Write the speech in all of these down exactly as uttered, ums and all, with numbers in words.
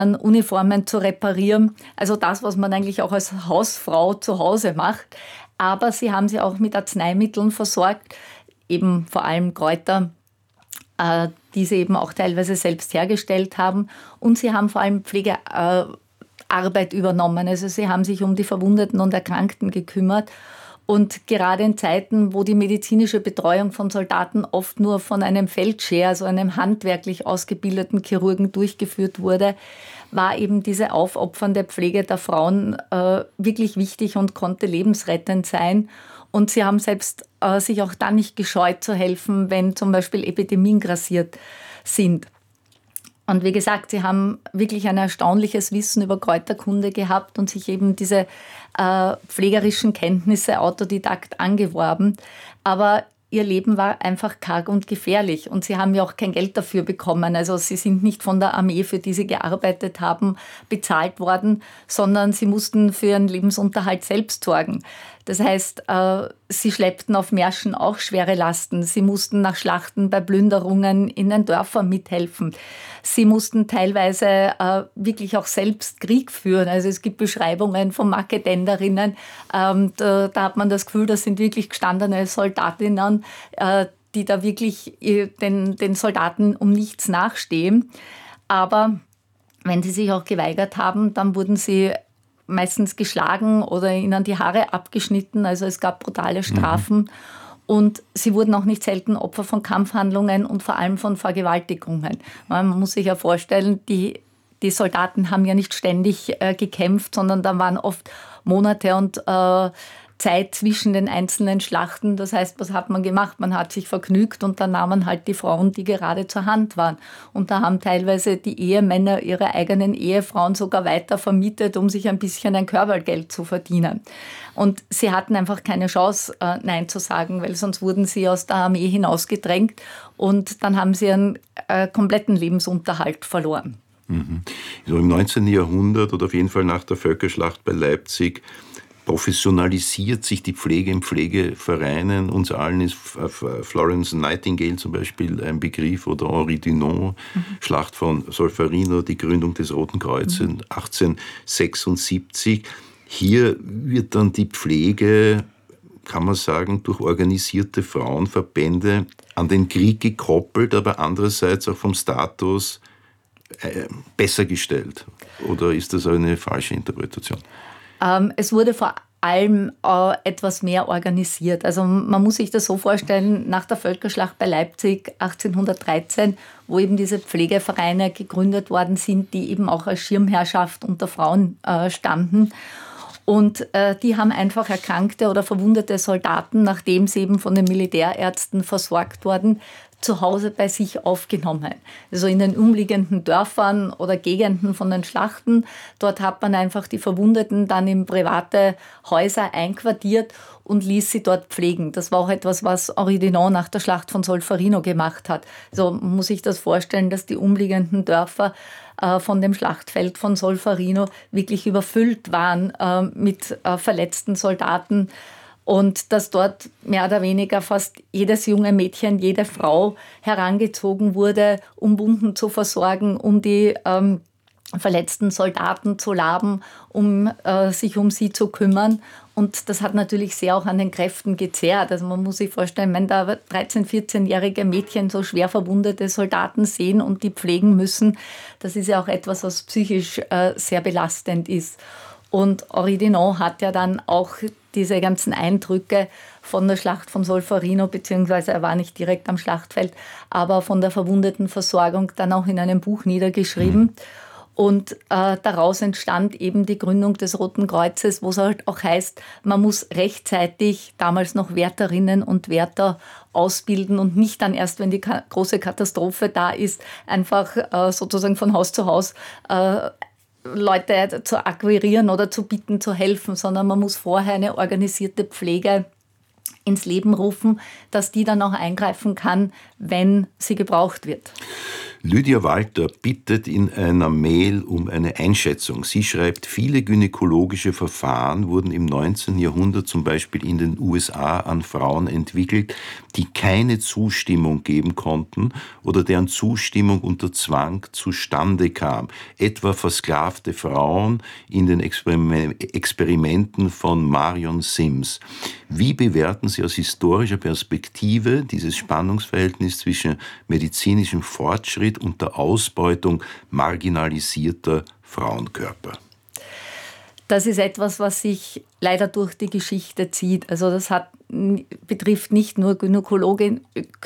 Uniformen zu reparieren. Also das, was man eigentlich auch als Hausfrau zu Hause macht. Aber sie haben sie auch mit Arzneimitteln versorgt, eben vor allem Kräuter, äh, die sie eben auch teilweise selbst hergestellt haben. Und sie haben vor allem Pflegearbeit äh, übernommen. Also sie haben sich um die Verwundeten und Erkrankten gekümmert. Und gerade in Zeiten, wo die medizinische Betreuung von Soldaten oft nur von einem Feldscheer, also einem handwerklich ausgebildeten Chirurgen durchgeführt wurde, war eben diese aufopfernde Pflege der Frauen äh, wirklich wichtig und konnte lebensrettend sein. Und sie haben selbst äh, sich auch dann nicht gescheut zu helfen, wenn zum Beispiel Epidemien grassiert sind. Und wie gesagt, sie haben wirklich ein erstaunliches Wissen über Kräuterkunde gehabt und sich eben diese äh, pflegerischen Kenntnisse autodidakt angeworben. Aber ihr Leben war einfach karg und gefährlich und sie haben ja auch kein Geld dafür bekommen. Also sie sind nicht von der Armee, für die sie gearbeitet haben, bezahlt worden, sondern sie mussten für ihren Lebensunterhalt selbst sorgen. Das heißt, äh, sie schleppten auf Märschen auch schwere Lasten. Sie mussten nach Schlachten bei Plünderungen in den Dörfern mithelfen. Sie mussten teilweise äh, wirklich auch selbst Krieg führen. Also es gibt Beschreibungen von Marketenderinnen. Ähm, da, da hat man das Gefühl, das sind wirklich gestandene Soldatinnen, äh, die da wirklich den, den Soldaten um nichts nachstehen. Aber wenn sie sich auch geweigert haben, dann wurden sie meistens geschlagen oder ihnen die Haare abgeschnitten. Also es gab brutale Strafen. Mhm. Und sie wurden auch nicht selten Opfer von Kampfhandlungen und vor allem von Vergewaltigungen. Man muss sich ja vorstellen, die, die Soldaten haben ja nicht ständig äh, gekämpft, sondern da waren oft Monate und äh, Zeit zwischen den einzelnen Schlachten. Das heißt, was hat man gemacht? Man hat sich vergnügt und dann nahm man halt die Frauen, die gerade zur Hand waren. Und da haben teilweise die Ehemänner ihre eigenen Ehefrauen sogar weiter vermietet, um sich ein bisschen ein Körbergeld zu verdienen. Und sie hatten einfach keine Chance, äh, Nein zu sagen, weil sonst wurden sie aus der Armee hinausgedrängt und dann haben sie ihren äh, kompletten Lebensunterhalt verloren. Mhm. So im neunzehnten Jahrhundert oder auf jeden Fall nach der Völkerschlacht bei Leipzig professionalisiert sich die Pflege in Pflegevereinen. Uns allen ist Florence Nightingale zum Beispiel ein Begriff oder Henri Dunant, mhm. Schlacht von Solferino, die Gründung des Roten Kreuzes mhm. achtzehnhundertsechsundsiebzig. Hier wird dann die Pflege, kann man sagen, durch organisierte Frauenverbände an den Krieg gekoppelt, aber andererseits auch vom Status äh, besser gestellt. Oder ist das eine falsche Interpretation? Ähm, es wurde vor allem äh, etwas mehr organisiert. Also man muss sich das so vorstellen, nach der Völkerschlacht bei Leipzig achtzehnhundertdreizehn, wo eben diese Pflegevereine gegründet worden sind, die eben auch als Schirmherrschaft unter Frauen äh, standen. Und äh, die haben einfach erkrankte oder verwundete Soldaten, nachdem sie eben von den Militärärzten versorgt wurden, zu Hause bei sich aufgenommen. Also in den umliegenden Dörfern oder Gegenden von den Schlachten. Dort hat man einfach die Verwundeten dann in private Häuser einquartiert und ließ sie dort pflegen. Das war auch etwas, was Henri Dunant nach der Schlacht von Solferino gemacht hat. So muss ich das vorstellen, dass die umliegenden Dörfer äh, von dem Schlachtfeld von Solferino wirklich überfüllt waren äh, mit äh, verletzten Soldaten. Und dass dort mehr oder weniger fast jedes junge Mädchen, jede Frau herangezogen wurde, um Wunden zu versorgen, um die ähm, verletzten Soldaten zu laben, um äh, sich um sie zu kümmern. Und das hat natürlich sehr auch an den Kräften gezehrt. Also man muss sich vorstellen, wenn da dreizehn-, vierzehnjährige Mädchen so schwer verwundete Soldaten sehen und die pflegen müssen, das ist ja auch etwas, was psychisch äh, sehr belastend ist. Und Henri Dunant hat ja dann auch diese ganzen Eindrücke von der Schlacht von Solferino, beziehungsweise er war nicht direkt am Schlachtfeld, aber von der Verwundetenversorgung dann auch in einem Buch niedergeschrieben. Mhm. Und äh, daraus entstand eben die Gründung des Roten Kreuzes, wo es halt auch heißt, man muss rechtzeitig damals noch Wärterinnen und Wärter ausbilden und nicht dann erst, wenn die ka- große Katastrophe da ist, einfach äh, sozusagen von Haus zu Haus äh, Leute zu akquirieren oder zu bitten, zu helfen, sondern man muss vorher eine organisierte Pflege ins Leben rufen, dass die dann auch eingreifen kann, wenn sie gebraucht wird. Lydia Walter bittet in einer Mail um eine Einschätzung. Sie schreibt, viele gynäkologische Verfahren wurden im neunzehnten Jahrhundert zum Beispiel in den U S A an Frauen entwickelt, die keine Zustimmung geben konnten oder deren Zustimmung unter Zwang zustande kam. Etwa versklavte Frauen in den Experimenten von Marion Sims. Wie bewerten Sie aus historischer Perspektive dieses Spannungsverhältnis zwischen medizinischem Fortschritt und der Ausbeutung marginalisierter Frauenkörper? Das ist etwas, was sich leider durch die Geschichte zieht. Also das hat, betrifft nicht nur gynäkologische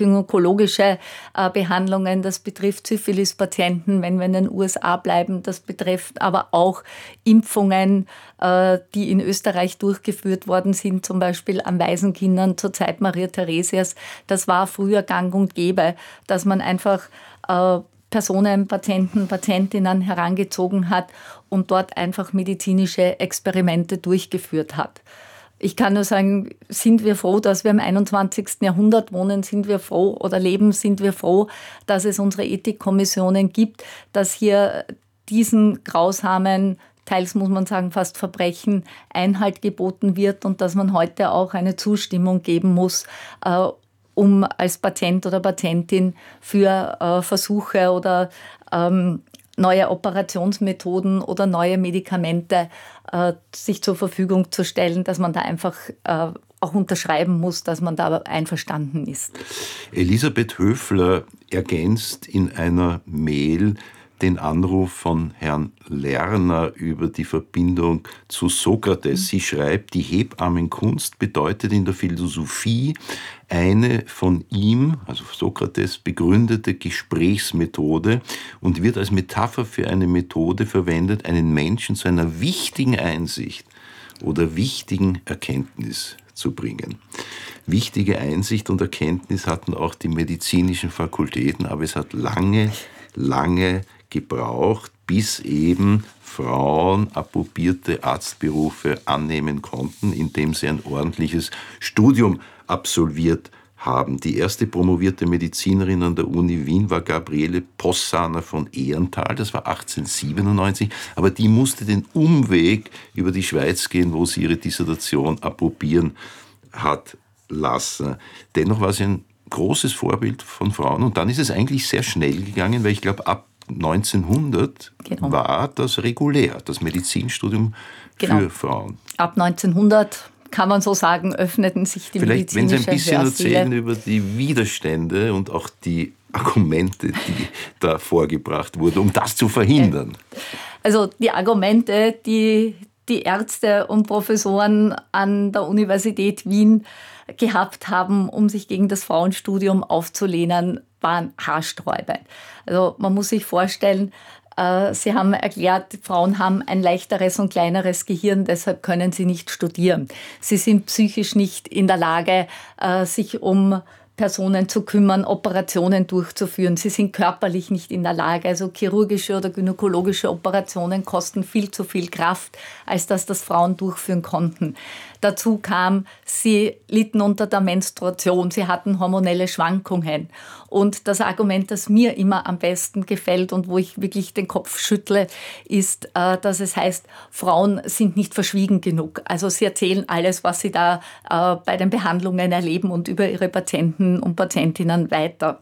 äh, Behandlungen, das betrifft Syphilis-Patienten, wenn wir in den U S A bleiben. Das betrifft aber auch Impfungen, äh, die in Österreich durchgeführt worden sind, zum Beispiel an Waisenkindern zur Zeit Maria Theresias. Das war früher gang und gäbe, dass man einfach äh, Personen, Patienten, Patientinnen herangezogen hat und dort einfach medizinische Experimente durchgeführt hat. Ich kann nur sagen, sind wir froh, dass wir im einundzwanzigsten Jahrhundert wohnen, sind wir froh oder leben, sind wir froh, dass es unsere Ethikkommissionen gibt, dass hier diesen grausamen, teils muss man sagen fast Verbrechen, Einhalt geboten wird und dass man heute auch eine Zustimmung geben muss, äh, um als Patient oder Patientin für äh, Versuche oder ähm, neue Operationsmethoden oder neue Medikamente äh, sich zur Verfügung zu stellen, dass man da einfach äh, auch unterschreiben muss, dass man da einverstanden ist. Elisabeth Höfler ergänzt in einer Mail den Anruf von Herrn Lerner über die Verbindung zu Sokrates. Sie schreibt, die Hebammenkunst bedeutet in der Philosophie eine von ihm, also Sokrates, begründete Gesprächsmethode und wird als Metapher für eine Methode verwendet, einen Menschen zu einer wichtigen Einsicht oder wichtigen Erkenntnis zu bringen. Wichtige Einsicht und Erkenntnis hatten auch die medizinischen Fakultäten, aber es hat lange, lange gebraucht, bis eben Frauen approbierte Arztberufe annehmen konnten, indem sie ein ordentliches Studium absolviert haben. Die erste promovierte Medizinerin an der Uni Wien war Gabriele Possaner von Ehrenthal, das war achtzehnhundertsiebenundneunzig, aber die musste den Umweg über die Schweiz gehen, wo sie ihre Dissertation approbieren hat lassen. Dennoch war sie ein großes Vorbild von Frauen und dann ist es eigentlich sehr schnell gegangen, weil ich glaube, ab neunzehnhundert genau. war das regulär, das Medizinstudium genau. für Frauen. Ab neunzehnhundert, kann man so sagen, öffneten sich die Vielleicht, medizinische wenn Sie ein bisschen Hörsäle. erzählen über die Widerstände und auch die Argumente, die da vorgebracht wurden, um das zu verhindern. Also die Argumente, die die Ärzte und Professoren an der Universität Wien gehabt haben, um sich gegen das Frauenstudium aufzulehnen, waren haarsträubend. Also man muss sich vorstellen, äh, sie haben erklärt, Frauen haben ein leichteres und kleineres Gehirn, deshalb können sie nicht studieren. Sie sind psychisch nicht in der Lage, äh, sich um Personen zu kümmern, Operationen durchzuführen. Sie sind körperlich nicht in der Lage. Also chirurgische oder gynäkologische Operationen kosten viel zu viel Kraft, als dass das Frauen durchführen konnten. Dazu kam, sie litten unter der Menstruation, sie hatten hormonelle Schwankungen. Und das Argument, das mir immer am besten gefällt und wo ich wirklich den Kopf schüttle, ist, dass es heißt, Frauen sind nicht verschwiegen genug. Also sie erzählen alles, was sie da bei den Behandlungen erleben und über ihre Patienten und Patientinnen weiter.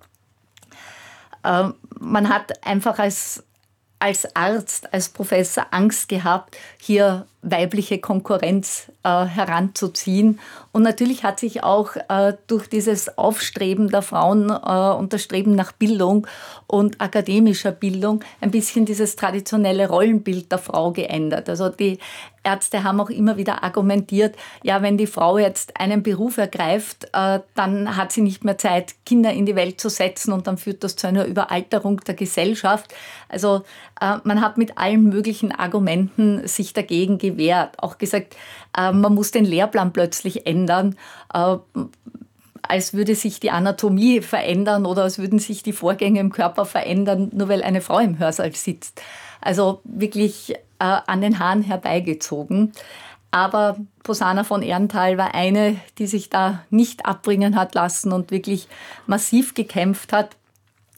Man hat einfach als, als Arzt, als Professor Angst gehabt, hier weibliche Konkurrenz äh, heranzuziehen. Und natürlich hat sich auch äh, durch dieses Aufstreben der Frauen äh, und das Streben nach Bildung und akademischer Bildung ein bisschen dieses traditionelle Rollenbild der Frau geändert. Also die Ärzte haben auch immer wieder argumentiert, ja, wenn die Frau jetzt einen Beruf ergreift, äh, dann hat sie nicht mehr Zeit, Kinder in die Welt zu setzen und dann führt das zu einer Überalterung der Gesellschaft. Also äh, man hat mit allen möglichen Argumenten sich dagegen gewehrt. Auch gesagt, äh, man muss den Lehrplan plötzlich ändern, äh, als würde sich die Anatomie verändern oder als würden sich die Vorgänge im Körper verändern, nur weil eine Frau im Hörsaal sitzt. Also wirklich äh, an den Haaren herbeigezogen. Aber Possaner von Ehrenthal war eine, die sich da nicht abbringen hat lassen und wirklich massiv gekämpft hat.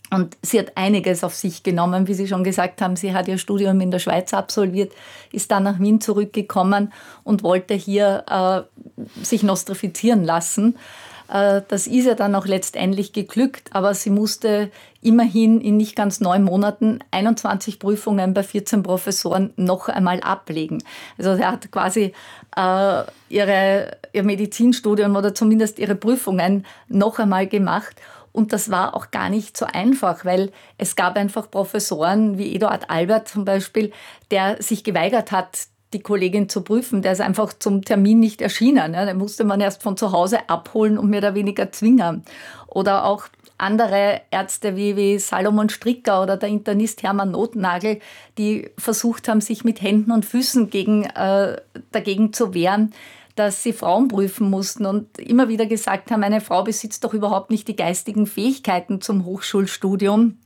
Und sie hat einiges auf sich genommen, wie Sie schon gesagt haben. Sie hat ihr Studium in der Schweiz absolviert, ist dann nach Wien zurückgekommen und wollte hier äh, sich nostrifizieren lassen. Äh, das ist ihr dann auch letztendlich geglückt, aber sie musste immerhin in nicht ganz neun Monaten einundzwanzig Prüfungen bei vierzehn Professoren noch einmal ablegen. Also sie hat quasi äh, ihre, ihr Medizinstudium oder zumindest ihre Prüfungen noch einmal gemacht. Und das war auch gar nicht so einfach, weil es gab einfach Professoren wie Eduard Albert zum Beispiel, der sich geweigert hat, die Kollegin zu prüfen. Der ist einfach zum Termin nicht erschienen. Den musste man erst von zu Hause abholen und mehr oder weniger zwingen. Oder auch andere Ärzte wie, wie Salomon Stricker oder der Internist Hermann Nothnagel, die versucht haben, sich mit Händen und Füßen gegen, äh, dagegen zu wehren, dass sie Frauen prüfen mussten und immer wieder gesagt haben, eine Frau besitzt doch überhaupt nicht die geistigen Fähigkeiten zum Hochschulstudium.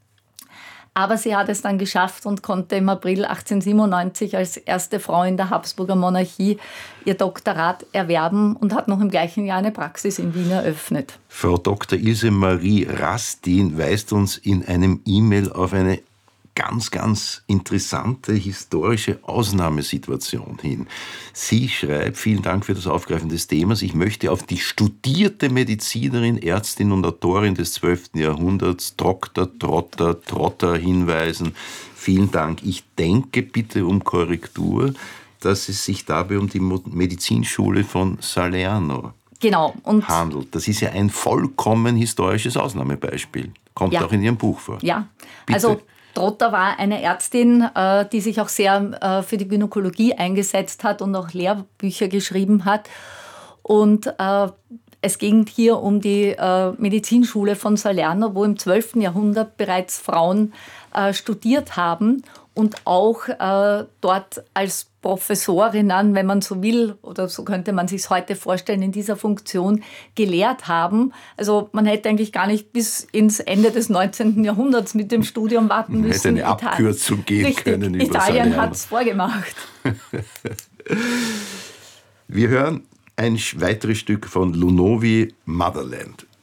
Aber sie hat es dann geschafft und konnte im April achtzehnhundertsiebenundneunzig als erste Frau in der Habsburger Monarchie ihr Doktorat erwerben und hat noch im gleichen Jahr eine Praxis in Wien eröffnet. Frau Doktor Ilse Marie Rastin weist uns in einem E-Mail auf eine ganz, ganz interessante historische Ausnahmesituation hin. Sie schreibt, vielen Dank für das Aufgreifen des Themas, ich möchte auf die studierte Medizinerin, Ärztin und Autorin des zwölften Jahrhunderts, Doktor Trotter, Trotter hinweisen. Vielen Dank. Ich denke bitte um Korrektur, dass es sich dabei um die Medizinschule von Salerno genau, und handelt. Das ist ja ein vollkommen historisches Ausnahmebeispiel. Kommt ja auch in Ihrem Buch vor. Ja, bitte. Also Trotter war eine Ärztin, die sich auch sehr für die Gynäkologie eingesetzt hat und auch Lehrbücher geschrieben hat. Und es ging hier um die Medizinschule von Salerno, wo im zwölften Jahrhundert bereits Frauen studiert haben und auch dort als Professorinnen, wenn man so will, oder so könnte man sich es heute vorstellen, in dieser Funktion gelehrt haben. Also man hätte eigentlich gar nicht bis ins Ende des neunzehnten Jahrhunderts mit dem Studium warten müssen. Hätte eine Abkürzung gehen Richtig, können über Italien hat es vorgemacht. Wir hören ein weiteres Stück von Lunovi, Motherland.